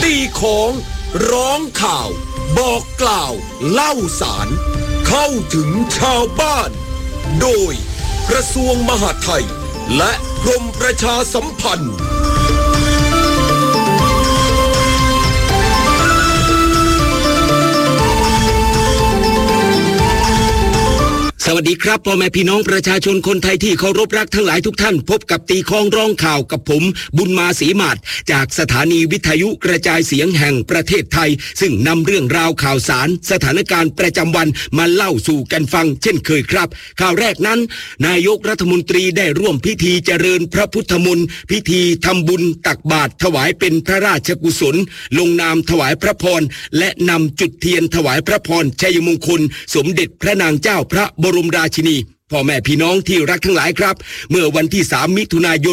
ตีของร้องข่าวบอกกล่าวเล่าสารเข้าถึงชาวบ้านโดยกระทรวงมหาดไทยและกรมประชาสัมพันธ์สวัสดีครับพ่อแม่พี่น้องประชาชนคนไทยที่เคารพรักทั้งหลายทุกท่านพบกับตีคองร้องข่าวกับผมบุญมาศรีมาศจากสถานีวิทยุกระจายเสียงแห่งประเทศไทยซึ่งนำเรื่องราวข่าวสารสถานการณ์ประจำวันมาเล่าสู่กันฟังเช่นเคยครับข่าวแรกนั้นนายกรัฐมนตรีได้ร่วมพิธีเจริญพระพุทธมนต์พิธีทำบุญตักบาตรถวายเป็นพระราชกุศลลงนามถวายพระพรและนำจุดเทียนถวายพระพรชัยมงคลสมเด็จพระนางเจ้าพระบรมราชินีพ่อแม่พี่น้องที่รักทั้งหลายครับเมื่อวันที่3มิถุนายน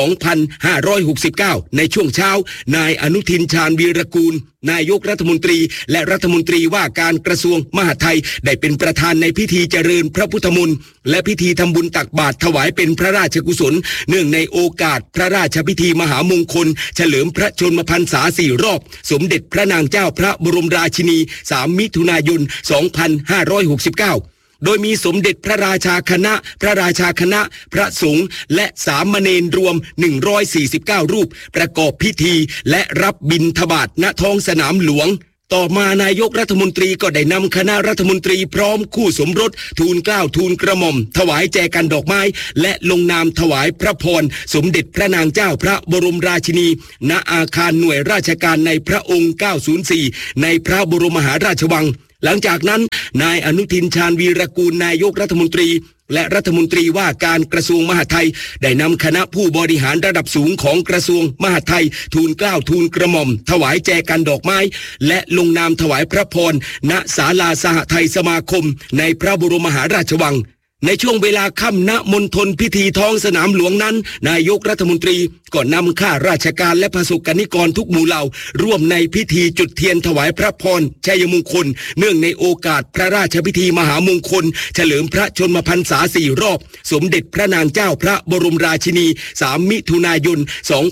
2569ในช่วงเช้านายอนุทินชาญวีรกูลนายกรัฐมนตรีและรัฐมนตรีว่าการกระทรวงมหาดไทยได้เป็นประธานในพิธีเจริญพระพุทธมนต์และพิธีทำบุญตักบาตรถวายเป็นพระราชกุศลเนื่องในโอกาสพระราชพิธีมหามงคลเฉลิมพระชนมพรรษา4รอบสมเด็จพระนางเจ้าพระบรมราชินี3มิถุนายน2569โดยมีสมเด็จพระราชาคณะพระราชาคณะพระสงฆ์และสามเณรรวม149รูปประกอบพิธีและรับบิณฑบาตณท้องสนามหลวงต่อมานายกรัฐมนตรีก็ได้นำคณะรัฐมนตรีพร้อมคู่สมรสทูลเกล้าทูลกระหม่อมถวายแจกันดอกไม้และลงนามถวายพระพรสมเด็จพระนางเจ้าพระบรมราชินีณอาคารหน่วยราชการในพระองค์904ในพระบรมมหาราชวังหลังจากนั้นนายอนุทินชาญวีรกูลนายกรัฐมนตรีและรัฐมนตรีว่าการกระทรวงมหาดไทยได้นำคณะผู้บริหารระดับสูงของกระทรวงมหาดไทยทูลเกล้าทูลกระหม่อมถวายแจกันดอกไม้และลงนามถวายพระพรณศาลาสหไทยสมาคมในพระบรมมหาราชวังในช่วงเวลาค่ำณมณฑลพิธีท้องสนามหลวงนั้นนายกรัฐมนตรีก็นำข้าราชการและประสบกนิกรทุกหมู่เหล่าร่วมในพิธีจุดเทียนถวายพระพรชัยมงคลเนื่องในโอกาสพระราชพิธีมหามงคลเฉลิมพระชนมพรรษา4รอบสมเด็จพระนางเจ้าพระบรมราชินี3มิถุนายน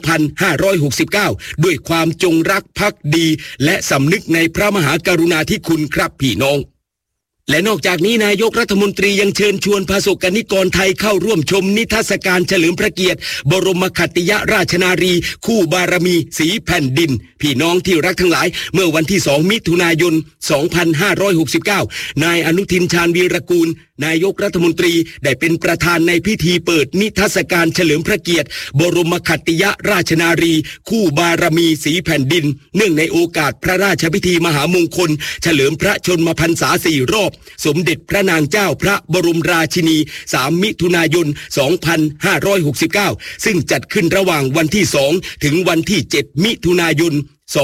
2569ด้วยความจงรักภักดีและสำนึกในพระมหากรุณาธิคุณครับพี่น้องและนอกจากนี้นายกรัฐมนตรียังเชิญชวนประสบกนิกรไทยเข้าร่วมชมนิทรรศการเฉลิมพระเกียรติบรมขัตติยราชนารีคู่บารมีสีแผ่นดินพี่น้องที่รักทั้งหลายเมื่อวันที่2มิถุนายน2569นายอนุทินชาญวีรกูลนายกรัฐมนตรีได้เป็นประธานในพิธีเปิดนิทรรศการเฉลิมพระเกียรติบรมขัตติยราชนารีคู่บารมีสีแผ่นดินเนื่องในโอกาสพระราชพิธีมหามงคลเฉลิมพระชนมพรรษา4รอบสมเด็จพระนางเจ้าพระบรมราชินี3มิถุนายน2569ซึ่งจัดขึ้นระหว่างวันที่2ถึงวันที่7มิถุนายน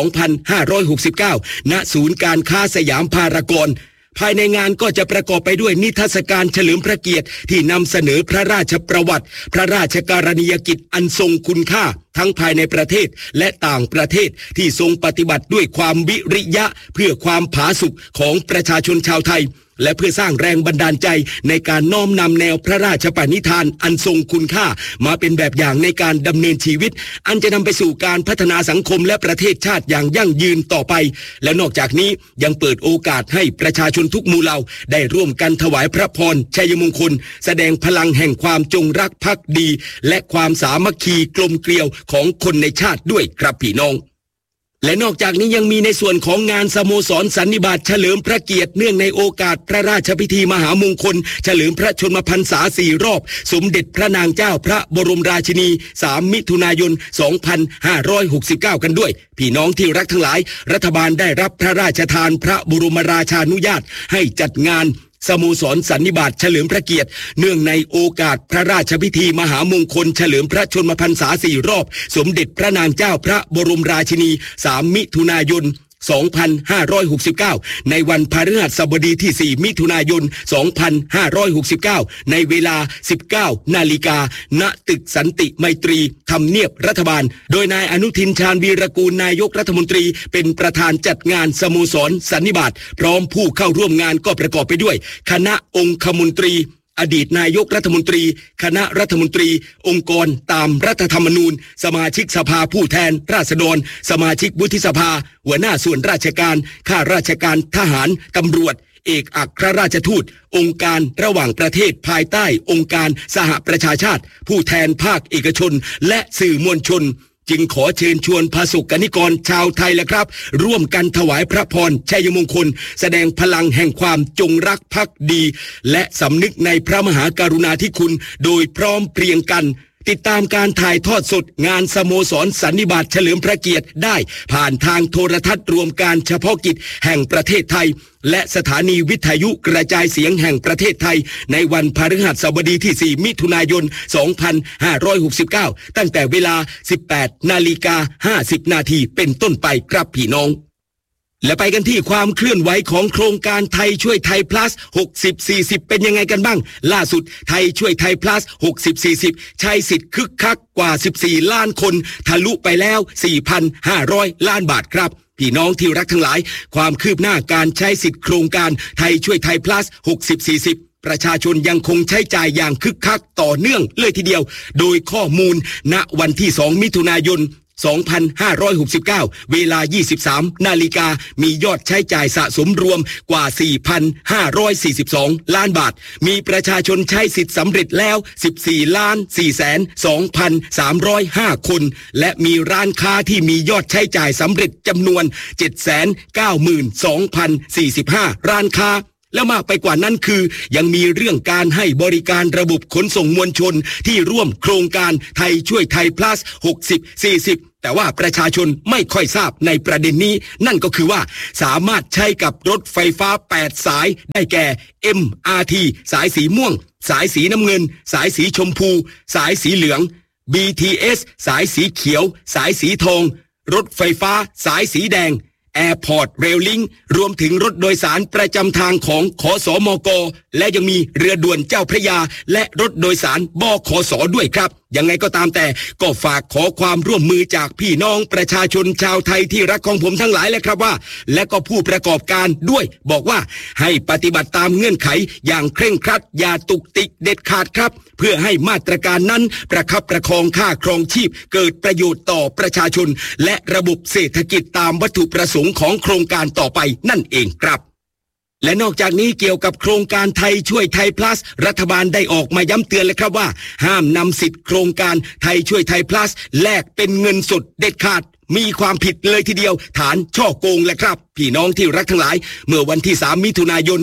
2569ณศูนย์การค้าสยามพารากอนภายในงานก็จะประกอบไปด้วยนิทรรศการเฉลิมพระเกียรติที่นำเสนอพระราชประวัติพระราชการณียกิจอันทรงคุณค่าทั้งภายในประเทศและต่างประเทศที่ทรงปฏิบัติด้วยความวิริยะเพื่อความผาสุกของประชาชนชาวไทยและเพื่อสร้างแรงบันดาลใจในการน้อมนำแนวพระราชปณิธานอันทรงคุณค่ามาเป็นแบบอย่างในการดำเนินชีวิตอันจะนำไปสู่การพัฒนาสังคมและประเทศชาติอย่างยั่งยืนต่อไปและนอกจากนี้ยังเปิดโอกาสให้ประชาชนทุกหมู่เหล่าได้ร่วมกันถวายพระพรชัยมงคลแสดงพลังแห่งความจงรักภักดีและความสามัคคีกลมเกลียวของคนในชาติด้วยครับพี่น้องและนอกจากนี้ยังมีในส่วนของงานสโมสรสันนิบาตเฉลิมพระเกียรติเนื่องในโอกาสพระราชพิธีมหามงคลเฉลิมพระชนมพรรษา4รอบสมเด็จพระนางเจ้าพระบรมราชินี3มิถุนายน2569กันด้วยพี่น้องที่รักทั้งหลายรัฐบาลได้รับพระราชทานพระบรมราชานุญาตให้จัดงานสโมสรสันนิบาตเฉลิมพระเกียรติเนื่องในโอกาสพระราชพิธีมหามงคลเฉลิมพระชนมพรรษา4รอบสมเด็จพระนางเจ้าพระบรมราชินี3มิถุนายน2569ในวันพฤหัสบดีที่4มิถุนายน2569ในเวลา 19 นาฬิกาณตึกสันติไมตรีทำเนียบรัฐบาลโดยนายอนุทินชาญวีรกูลนายกรัฐมนตรีเป็นประธานจัดงานสโมสรสันนิบาตพร้อมผู้เข้าร่วมงานก็ประกอบไปด้วยคณะองคมนตรีอดีตนายกรัฐมนตรีคณะรัฐมนตรีองค์กรตามรัฐธรรมนูญสมาชิกสภาผู้แทนราษฎรสมาชิกวุฒิสภาหัวหน้าส่วนราชการข้าราชการทหารตำรวจเอกอัครราชทูตองค์การระหว่างประเทศภายใต้องค์การสหประชาชาติผู้แทนภาคเอกชนและสื่อมวลชนจึงขอเชิญชวนประสบกนิกรชาวไทยและครับร่วมกันถวายพระพรชัยมงคลแสดงพลังแห่งความจงรักภักดีและสำนึกในพระมหากรุณาธิคุณโดยพร้อมเพรียงกันติดตามการถ่ายทอดสดงานสโมสรสันนิบาตเฉลิมพระเกียรติได้ผ่านทางโทรทัศน์รวมการเฉพาะกิจแห่งประเทศไทยและสถานีวิทยุกระจายเสียงแห่งประเทศไทยในวันพฤหัสบดีที่ 4 มิถุนายน 2569 ตั้งแต่เวลา 18:50 น.เป็นต้นไปครับพี่น้องและไปกันที่ความเคลื่อนไหวของโครงการไทยช่วยไทย plus 60-40 เป็นยังไงกันบ้างล่าสุดไทยช่วยไทย plus 60-40 ใช้สิทธิ์คึกคักกว่า14ล้านคนทะลุไปแล้ว 4,500 ล้านบาทครับพี่น้องที่รักทั้งหลายความคืบหน้าการใช้สิทธิ์โครงการไทยช่วยไทย plus 60-40 ประชาชนยังคงใช้จ่ายอย่างคึกคักต่อเนื่องเลยทีเดียวโดยข้อมูลณวันที่ 2 มิถุนายน2569 เวลา 23 นาฬิกามียอดใช้จ่ายสะสมรวมกว่า 4,542 ล้านบาทมีประชาชนใช้สิทธิ์สำเร็จแล้ว 14,402,305 คนและมีร้านค้าที่มียอดใช้จ่ายสำเร็จจำนวน 792,045 ร้านค้าและมากไปกว่านั้นคือยังมีเรื่องการให้บริการระบบขนส่งมวลชนที่ร่วมโครงการไทยช่วยไทย plus 60-40 แต่ว่าประชาชนไม่ค่อยทราบในประเด็นนี้นั่นก็คือว่าสามารถใช้กับรถไฟฟ้า8สายได้แก่ MRT สายสีม่วงสายสีน้ำเงินสายสีชมพูสายสีเหลือง BTS สายสีเขียวสายสีทองรถไฟฟ้าสายสีแดงAirport Rail Link รวมถึงรถโดยสารประจำทางของขสมก.และยังมีเรือด่วนเจ้าพระยาและรถโดยสารบขส.ด้วยครับยังไงก็ตามแต่ก็ฝากขอความร่วมมือจากพี่น้องประชาชนชาวไทยที่รักของผมทั้งหลายแหละครับว่าและก็ผู้ประกอบการด้วยบอกว่าให้ปฏิบัติตามเงื่อนไขอย่างเคร่งครัดอย่าตุกติกเด็ดขาดครับเพื่อให้มาตรการนั้นประคับประคองค่าครองชีพเกิดประโยชน์ต่อประชาชนและระบบเศรษฐกิจตามวัตถุประสงค์ของโครงการต่อไปนั่นเองครับและนอกจากนี้เกี่ยวกับโครงการไทยช่วยไทย plus รัฐบาลได้ออกมาย้ำเตือนเลยครับว่าห้ามนำสิทธิ์โครงการไทยช่วยไทย plus แลกเป็นเงินสดเด็ดขาดมีความผิดเลยทีเดียวฐานฉ้อโกงแหละครับพี่น้องที่รักทั้งหลายเมื่อวันที่ 3 มิถุนายน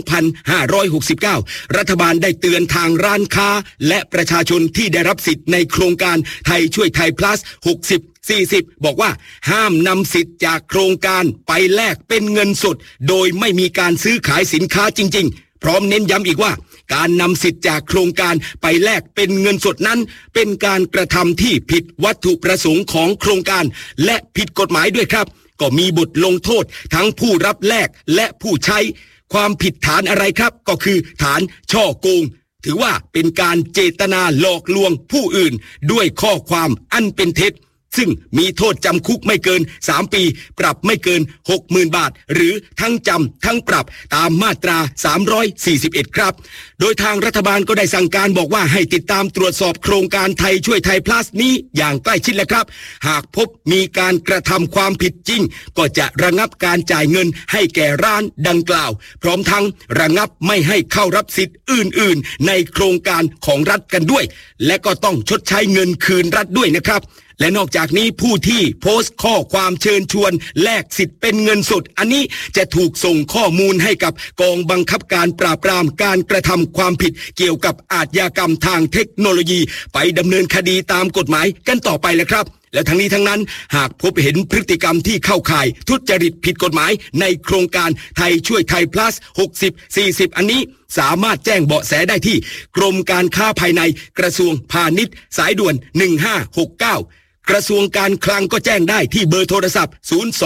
2569 รัฐบาลได้เตือนทางร้านค้าและประชาชนที่ได้รับสิทธิ์ในโครงการไทยช่วยไทย plus 60-40 บอกว่าห้ามนำสิทธิ์จากโครงการไปแลกเป็นเงินสดโดยไม่มีการซื้อขายสินค้าจริงๆพร้อมเน้นย้ำอีกว่าการนำสิทธิ์จากโครงการไปแลกเป็นเงินสดนั้นเป็นการกระทำที่ผิดวัตถุประสงค์ของโครงการและผิดกฎหมายด้วยครับก็มีบทลงโทษทั้งผู้รับแลกและผู้ใช้ความผิดฐานอะไรครับก็คือฐานฉ้อโกงถือว่าเป็นการเจตนาหลอกลวงผู้อื่นด้วยข้อความอันเป็นเท็จซึ่งมีโทษจำคุกไม่เกิน3ปีปรับไม่เกิน 60,000 บาทหรือทั้งจำทั้งปรับตามมาตรา341ครับโดยทางรัฐบาลก็ได้สั่งการบอกว่าให้ติดตามตรวจสอบโครงการไทยช่วยไทย plus นี้อย่างใกล้ชิดและครับหากพบมีการกระทำความผิดจริงก็จะระงับการจ่ายเงินให้แก่ร้านดังกล่าวพร้อมทั้งระงับไม่ให้เข้ารับสิทธิ์อื่นๆในโครงการของรัฐกันด้วยและก็ต้องชดใช้เงินคืนรัฐด้วยนะครับและนอกจากนี้ผู้ที่โพสต์ข้อความเชิญชวนแลกสิทธิ์เป็นเงินสดอันนี้จะถูกส่งข้อมูลให้กับกองบังคับการปราบปรามการกระทำความผิดเกี่ยวกับอาชญากรรมทางเทคโนโลยีไปดำเนินคดีตามกฎหมายกันต่อไปแหละครับและทั้งนี้ทั้งนั้นหากพบเห็นพฤติกรรมที่เข้าข่ายทุจริตผิดกฎหมายในโครงการไทยช่วยไทย plus 60-40 อันนี้สามารถแจ้งเบาะแสได้ที่กรมการค้าภายในกระทรวงพาณิชย์สายด่วน1569กระทรวงการคลังก็แจ้งได้ที่เบอร์โทรศัพท์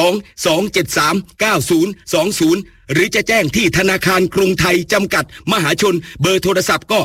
02-273-9020หรือจะแจ้งที่ธนาคารกรุงไทยจำกัดมหาชนเบอร์โทรศัพท์ก็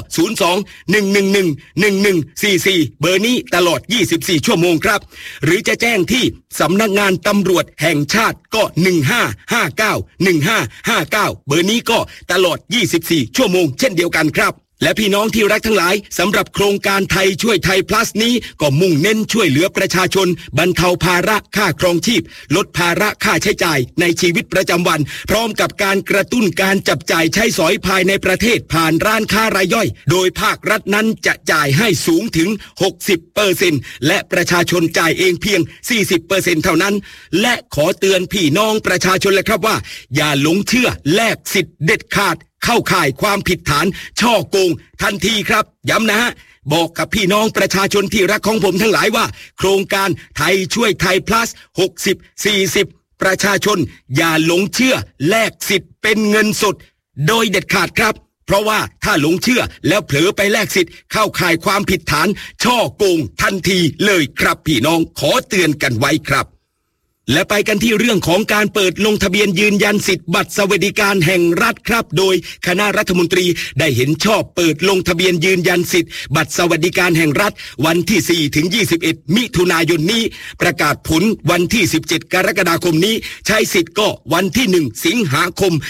02-111-1144เบอร์นี้ตลอด24ชั่วโมงครับหรือจะแจ้งที่สำนักงานตำรวจแห่งชาติก็1559 1559เบอร์นี้ก็ตลอด24ชั่วโมงเช่นเดียวกันครับและพี่น้องที่รักทั้งหลายสำหรับโครงการไทยช่วยไทย plus นี้ก็มุ่งเน้นช่วยเหลือประชาชนบรรเทาภาระค่าครองชีพลดภาระค่าใช้จ่ายในชีวิตประจำวันพร้อมกับการกระตุ้นการจับจ่ายใช้สอยภายในประเทศผ่านร้านค้ารายย่อยโดยภาครัฐนั้นจะจ่ายให้สูงถึง 60% และประชาชนจ่ายเองเพียง 40% เท่านั้นและขอเตือนพี่น้องประชาชนเลยครับว่าอย่าหลงเชื่อแลกสิทธิ์เด็ดขาดเข้าข่ายความผิดฐานช่อโกงทันทีครับย้ำนะฮะบอกกับพี่น้องประชาชนที่รักของผมทั้งหลายว่าโครงการไทยช่วยไทย plus 60-40ประชาชนอย่าหลงเชื่อแลกสิทธิ์เป็นเงินสดโดยเด็ดขาดครับเพราะว่าถ้าหลงเชื่อแล้วเผลอไปแลกสิทธิ์เข้าข่ายความผิดฐานช่อโกงทันทีเลยครับพี่น้องขอเตือนกันไว้ครับและไปกันที่เรื่องของการเปิดลงทะเบียนยืนยันสิทธิ์บัตรสวัสดิการแห่งรัฐครับโดยคณะรัฐมนตรีได้เห็นชอบเปิดลงทะเบียนยืนยันสิทธิ์บัตรสวัสดิการแห่งรัฐวันที่4ถึง21มิถุนายนนี้ประกาศผลวันที่17กรกฎาคมนี้ใช้สิทธิ์ก็วันที่1สิงหาคม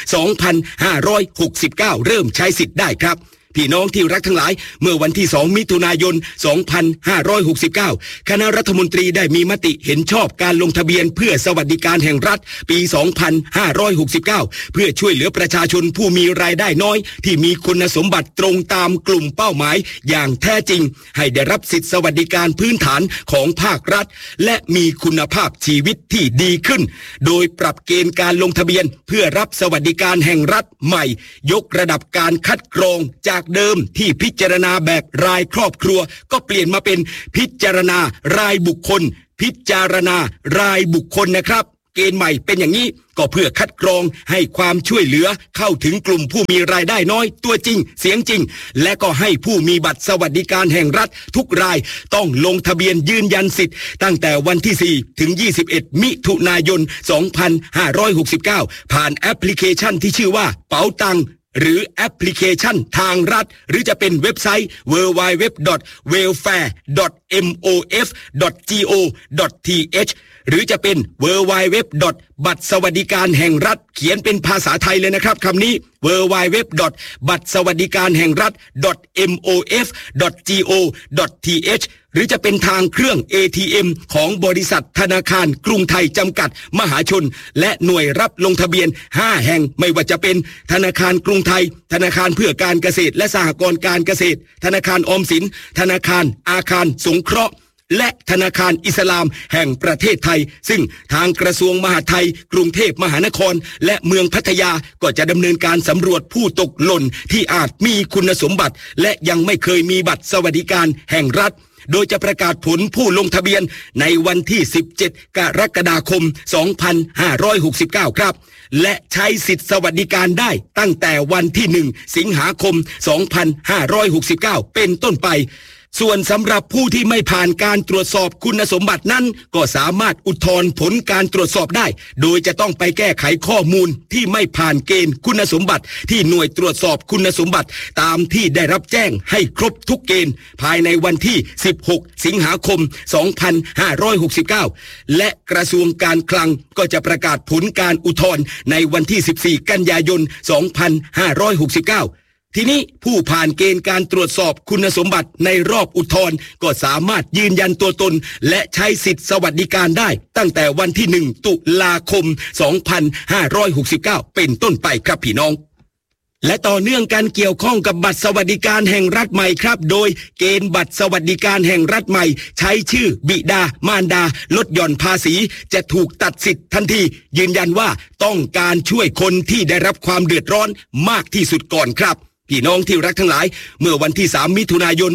2569เริ่มใช้สิทธิ์ได้ครับพี่น้องที่รักทั้งหลายเมื่อวันที่2มิถุนายน2569คณะรัฐมนตรีได้มีมติเห็นชอบการลงทะเบียนเพื่อสวัสดิการแห่งรัฐปี2569เพื่อช่วยเหลือประชาชนผู้มีรายได้น้อยที่มีคุณสมบัติตรงตามกลุ่มเป้าหมายอย่างแท้จริงให้ได้รับสิทธิสวัสดิการพื้นฐานของภาครัฐและมีคุณภาพชีวิตที่ดีขึ้นโดยปรับเกณฑ์การลงทะเบียนเพื่อรับสวัสดิการแห่งรัฐใหม่ยกระดับการคัดกรองจากเดิมที่พิจารณาแบบรายครอบครัวก็เปลี่ยนมาเป็นพิจารณารายบุคคลพิจารณารายบุคคลนะครับเกณฑ์ใหม่เป็นอย่างนี้ก็เพื่อคัดกรองให้ความช่วยเหลือเข้าถึงกลุ่มผู้มีรายได้น้อยตัวจริงเสียงจริงและก็ให้ผู้มีบัตรสวัสดิการแห่งรัฐทุกรายต้องลงทะเบียนยืนยันสิทธิ์ตั้งแต่วันที่4ถึง21มิถุนายน2569ผ่านแอปพลิเคชันที่ชื่อว่าเป๋าตังหรือแอปพลิเคชันทางรัฐหรือจะเป็นเว็บไซต์ www.welfare.mof.go.th หรือจะเป็น www. บัตรสวัสดิการแห่งรัฐเขียนเป็นภาษาไทยเลยนะครับคำนี้ www. บัตรสวัสดิการแห่งรัฐ .mof.go.th หรือจะเป็นทางเครื่อง ATM ของบริษัทธนาคารกรุงไทยจำกัดมหาชนและหน่วยรับลงทะเบียน5แห่งไม่ว่าจะเป็นธนาคารกรุงไทยธนาคารเพื่อการเกษตรและสหกรณ์การเกษตรธนาคารออมสินธนาคารอาคารสงเคราะห์และธนาคารอิสลามแห่งประเทศไทยซึ่งทางกระทรวงมหาดไทยกรุงเทพมหานครและเมืองพัทยาก็จะดำเนินการสำรวจผู้ตกหล่นที่อาจมีคุณสมบัติและยังไม่เคยมีบัตรสวัสดิการแห่งรัฐโดยจะประกาศผลผู้ลงทะเบียนในวันที่17กรกฎาคม2569ครับและใช้สิทธิสวัสดิการได้ตั้งแต่วันที่1สิงหาคม2569เป็นต้นไปส่วนสำหรับผู้ที่ไม่ผ่านการตรวจสอบคุณสมบัตินั้นก็สามารถอุทธรณ์ผลการตรวจสอบได้โดยจะต้องไปแก้ไขข้อมูลที่ไม่ผ่านเกณฑ์คุณสมบัติที่หน่วยตรวจสอบคุณสมบัติตามที่ได้รับแจ้งให้ครบทุกเกณฑ์ภายในวันที่16สิงหาคม2569และกระทรวงการคลังก็จะประกาศผลการอุทธรณ์ในวันที่14กันยายน2569ทีนี้ผู้ผ่านเกณฑ์การตรวจสอบคุณสมบัติในรอบอุทธรณ์ก็สามารถยืนยันตัวตนและใช้สิทธิสวัสดิการได้ตั้งแต่วันที่1ตุลาคม2569เป็นต้นไปครับพี่น้องและต่อเนื่องกันเกี่ยวข้องกับบัตรสวัสดิการแห่งรัฐใหม่ครับโดยเกณฑ์บัตรสวัสดิการแห่งรัฐใหม่ใช้ชื่อบิดามารดาลดหย่อนภาษีจะถูกตัดสิทธิ์ทันทียืนยันว่าต้องการช่วยคนที่ได้รับความเดือดร้อนมากที่สุดก่อนครับพี่น้องที่รักทั้งหลายเมื่อวันที่3มิถุนายน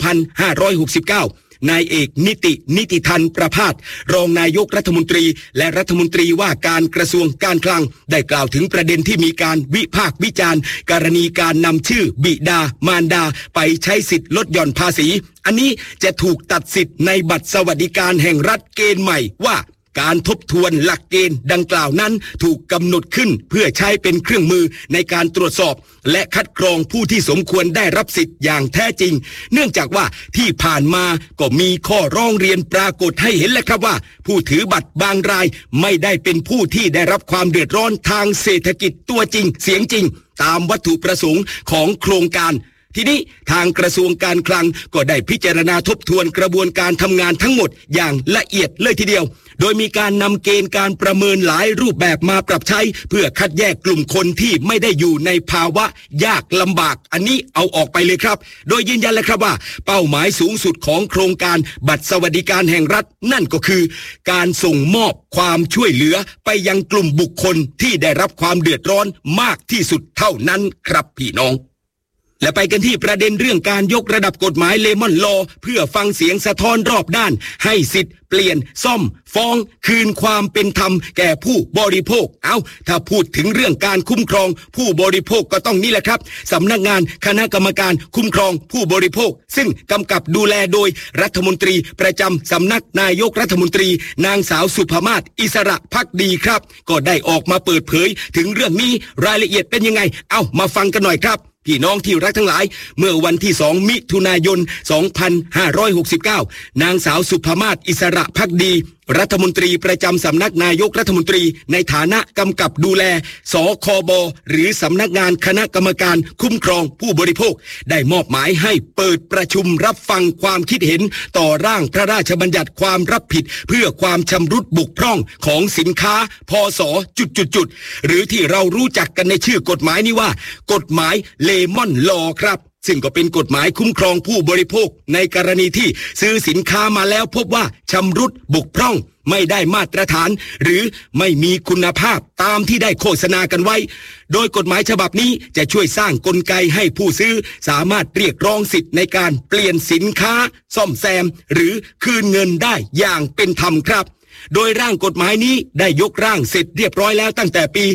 2569นายเอกนิติธันประภาสรองนายกรัฐมนตรีและรัฐมนตรีว่าการกระทรวงการคลังได้กล่าวถึงประเด็นที่มีการวิพากษ์วิจารณ์กรณีการนำชื่อบิดามารดาไปใช้สิทธิ์ลดหย่อนภาษีอันนี้จะถูกตัดสิทธิ์ในบัตรสวัสดิการแห่งรัฐเกณฑ์ใหม่ว่าการทบทวนหลักเกณฑ์ดังกล่าวนั้นถูกกำหนดขึ้นเพื่อใช้เป็นเครื่องมือในการตรวจสอบและคัดกรองผู้ที่สมควรได้รับสิทธิ์อย่างแท้จริงเนื่องจากว่าที่ผ่านมาก็มีข้อร้องเรียนปรากฏให้เห็นแล้วครับว่าผู้ถือบัตรบางรายไม่ได้เป็นผู้ที่ได้รับความเดือดร้อนทางเศรษฐกิจตัวจริงเสียงจริงตามวัตถุประสงค์ของโครงการทีนี้ทางกระทรวงการคลังก็ได้พิจารณาทบทวนกระบวนการทำงานทั้งหมดอย่างละเอียดเลยทีเดียวโดยมีการนำเกณฑ์การประเมินหลายรูปแบบมาปรับใช้เพื่อคัดแยกกลุ่มคนที่ไม่ได้อยู่ในภาวะยากลำบากอันนี้เอาออกไปเลยครับโดยยืนยันเลยครับว่าเป้าหมายสูงสุดของโครงการบัตรสวัสดิการแห่งรัฐนั่นก็คือการส่งมอบความช่วยเหลือไปยังกลุ่มบุคคลที่ได้รับความเดือดร้อนมากที่สุดเท่านั้นครับพี่น้องและไปกันที่ประเด็นเรื่องการยกระดับกฎหมายเลมอนลอเพื่อฟังเสียงสะท้อนรอบด้านให้สิทธิ์เปลี่ยนซ่อมฟ้องคืนความเป็นธรรมแก่ผู้บริโภคถ้าพูดถึงเรื่องการคุ้มครองผู้บริโภคก็ต้องนี่แหละครับสำนักงานคณะกรรมการคุ้มครองผู้บริโภคซึ่งกำกับดูแลโดยรัฐมนตรีประจำสำนักนายกรัฐมนตรีนางสาวสุภมาศอิสระภักดีครับก็ได้ออกมาเปิดเผยถึงเรื่องนี้รายละเอียดเป็นยังไงมาฟังกันหน่อยครับพี่น้องที่รักทั้งหลายเมื่อวันที่2 มิถุนายน 2569 นางสาวสุภมาศอิสระภักดีรัฐมนตรีประจำสำนักนายกรัฐมนตรีในฐานะกำกับดูแลสคบหรือสำนักงานคณะกรรมการคุ้มครองผู้บริโภคได้มอบหมายให้เปิดประชุมรับฟังความคิดเห็นต่อร่างพระราชบัญญัติความรับผิดเพื่อความชำรุดบกพร่องของสินค้าพศ.หรือที่เรารู้จักกันในชื่อกฎหมายนี้ว่ากฎหมายเลมอนลอครับซึ่งก็เป็นกฎหมายคุ้มครองผู้บริโภคในกรณีที่ซื้อสินค้ามาแล้วพบว่าชำรุดบกพร่องไม่ได้มาตรฐานหรือไม่มีคุณภาพตามที่ได้โฆษณากันไว้โดยกฎหมายฉบับนี้จะช่วยสร้างกลไกให้ผู้ซื้อสามารถเรียกร้องสิทธิ์ในการเปลี่ยนสินค้าซ่อมแซมหรือคืนเงินได้อย่างเป็นธรรมครับโดยร่างกฎหมายนี้ได้ยกร่างเสร็จเรียบร้อยแล้วตั้งแต่ปี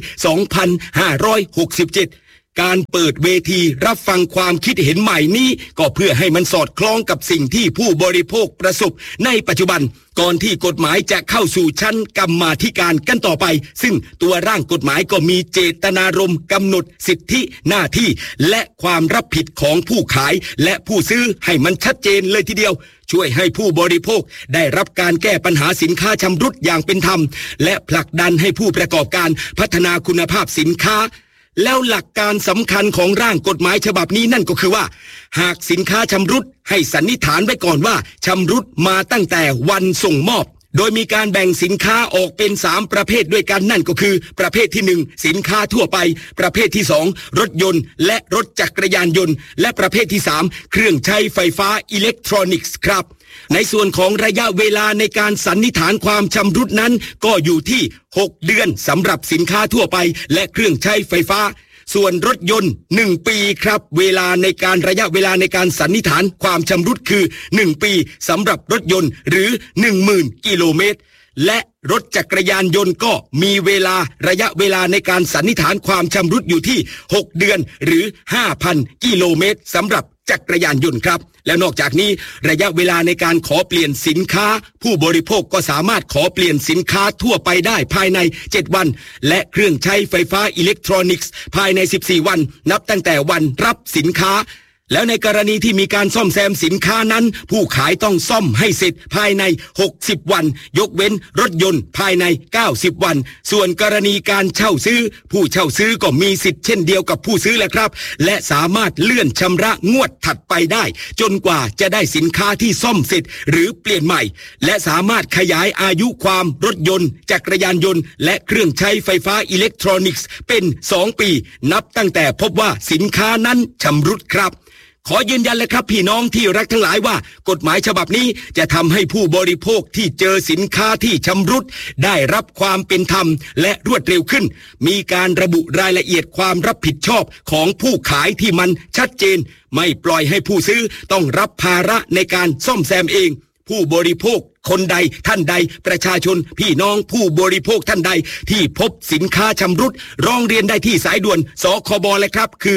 2567การเปิดเวทีรับฟังความคิดเห็นใหม่นี้ก็เพื่อให้มันสอดคล้องกับสิ่งที่ผู้บริโภคประสบในปัจจุบันก่อนที่กฎหมายจะเข้าสู่ชั้นกรรมาธิการกันต่อไปซึ่งตัวร่างกฎหมายก็มีเจตนารมณ์กำหนดสิทธิหน้าที่และความรับผิดของผู้ขายและผู้ซื้อให้มันชัดเจนเลยทีเดียวช่วยให้ผู้บริโภคได้รับการแก้ปัญหาสินค้าชำรุดอย่างเป็นธรรมและผลักดันให้ผู้ประกอบการพัฒนาคุณภาพสินค้าแล้วหลักการสำคัญของร่างกฎหมายฉบับนี้นั่นก็คือว่าหากสินค้าชำรุดให้สันนิษฐานไว้ก่อนว่าชำรุดมาตั้งแต่วันส่งมอบโดยมีการแบ่งสินค้าออกเป็น3ประเภทด้วยกันนั่นก็คือประเภทที่1สินค้าทั่วไปประเภทที่2รถยนต์และรถจักรยานยนต์และประเภทที่3เครื่องใช้ไฟฟ้าอิเล็กทรอนิกส์ครับในส่วนของระยะเวลาในการสันนิษฐานความชำรุดนั้นก็อยู่ที่6 เดือนสำหรับสินค้าทั่วไปและเครื่องใช้ไฟฟ้าส่วนรถยนต์1 ปีครับระยะเวลาในการสันนิษฐานความชำรุดคือ1 ปีสำหรับรถยนต์หรือ 10,000 กิโลเมตรและรถจักรยานยนต์ก็มีระยะเวลาในการสันนิษฐานความชำรุดอยู่ที่6 เดือนหรือ 5,000 กิโลเมตรสำหรับจักรยานยนต์ครับและนอกจากนี้ระยะเวลาในการขอเปลี่ยนสินค้าผู้บริโภคก็สามารถขอเปลี่ยนสินค้าทั่วไปได้ภายใน7 วันและเครื่องใช้ไฟฟ้าอิเล็กทรอนิกส์ภายใน14 วันนับตั้งแต่วันรับสินค้าแล้วในกรณีที่มีการซ่อมแซมสินค้านั้นผู้ขายต้องซ่อมให้เสร็จภายใน60 วันยกเว้นรถยนต์ภายใน90 วันส่วนกรณีการเช่าซื้อผู้เช่าซื้อก็มีสิทธิ์เช่นเดียวกับผู้ซื้อแหละครับและสามารถเลื่อนชำระงวดถัดไปได้จนกว่าจะได้สินค้าที่ซ่อมเสร็จหรือเปลี่ยนใหม่และสามารถขยายอายุความรถยนต์จักรยานยนต์และเครื่องใช้ไฟฟ้าอิเล็กทรอนิกส์เป็น2 ปีนับตั้งแต่พบว่าสินค้านั้นชำรุดครับขอยืนยันเลยครับพี่น้องที่รักทั้งหลายว่ากฎหมายฉบับนี้จะทำให้ผู้บริโภคที่เจอสินค้าที่ชำรุดได้รับความเป็นธรรมและรวดเร็วขึ้นมีการระบุรายละเอียดความรับผิดชอบของผู้ขายที่มันชัดเจนไม่ปล่อยให้ผู้ซื้อต้องรับภาระในการซ่อมแซมเองผู้บริโภคคนใดท่านใดประชาชนพี่น้องผู้บริโภคท่านใดที่พบสินค้าชำรุดร้องเรียนได้ที่สายด่วนสคบเลยครับคือ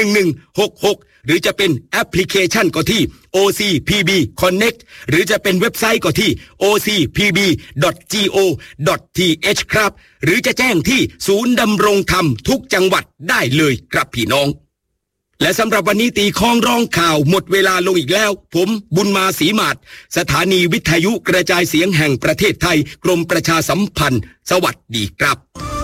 1166หรือจะเป็นแอปพลิเคชันก็ที่ OCPB Connect หรือจะเป็นเว็บไซต์ก็ที่ ocpb.go.th ครับหรือจะแจ้งที่ศูนย์ดำรงธรรมทุกจังหวัดได้เลยครับพี่น้องและสำหรับวันนี้ตีคล้องร้องข่าวหมดเวลาลงอีกแล้วผมบุญมาศรีมาศสถานีวิทยุกระจายเสียงแห่งประเทศไทยกรมประชาสัมพันธ์สวัสดีครับ